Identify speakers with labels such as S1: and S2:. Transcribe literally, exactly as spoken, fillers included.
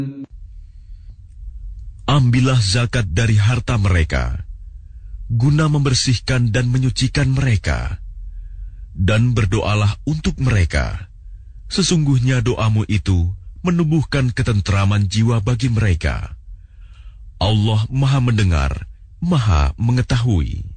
S1: Ambillah zakat dari harta mereka, guna membersihkan dan menyucikan mereka. Dan berdoalah untuk mereka. Sesungguhnya doamu itu menumbuhkan ketentraman jiwa bagi mereka. Allah Maha Mendengar, Maha Mengetahui.